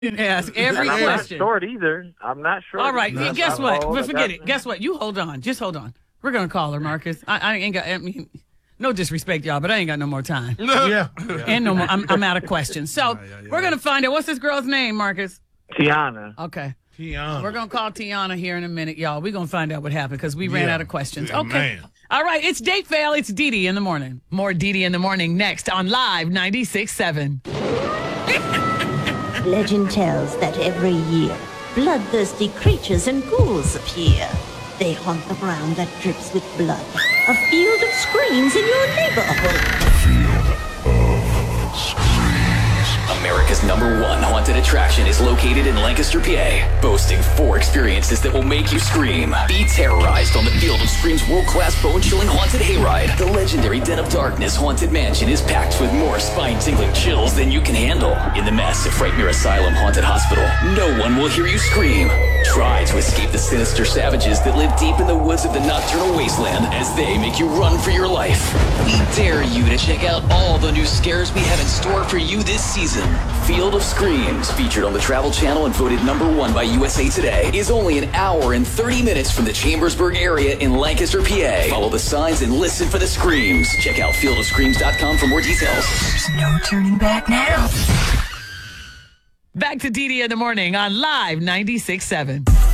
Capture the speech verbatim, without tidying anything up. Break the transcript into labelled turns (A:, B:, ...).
A: didn't ask every
B: And I'm
A: question.
B: not short either. I'm not short.
A: All right,
B: either.
A: guess
B: I'm
A: what?
B: old.
A: But
B: I
A: forget
B: got-
A: it. Guess what? You hold on. Just hold on. We're gonna call her, Marcus. I, I ain't got. I mean, no disrespect, y'all, but I ain't got no more time.
C: Yeah.
A: And no more. I'm, I'm out of questions. So
D: yeah, yeah.
A: we're gonna find out what's this girl's name, Marcus.
B: Tiana.
A: Okay.
C: Tiana.
A: We're going to call Tiana here in a minute, y'all. We're going to find out what happened because we ran
C: Yeah.
A: out of questions.
C: Yeah,
A: Okay.
C: man.
A: All right. It's Date Fail. It's Dee Dee in the morning. More Dee Dee in the morning next on Live ninety-six point seven.
E: Legend tells that every year, bloodthirsty creatures and ghouls appear. They haunt the ground that drips with blood. A field of screams in your neighborhood.
F: America's number one haunted attraction is located in Lancaster, P A, boasting four experiences that will make you scream. Be terrorized on the Field of Scream's world-class bone-chilling haunted hayride. The legendary Den of Darkness haunted mansion is packed with more spine-tingling chills than you can handle. In the massive Frightmare Asylum haunted hospital, no one will hear you scream. Try to escape the sinister savages that live deep in the woods of the nocturnal wasteland as they make you run for your life. We dare you to check out all the new scares we have in store for you this season. Field of Screams, featured on the Travel Channel and voted number one by U S A Today, is only an hour and thirty minutes from the Chambersburg area in Lancaster, P A. Follow the signs and listen for the screams. Check out field of screams dot com for more details.
G: There's no turning back now.
A: Back to Dee Dee in the morning on Live ninety-six point seven.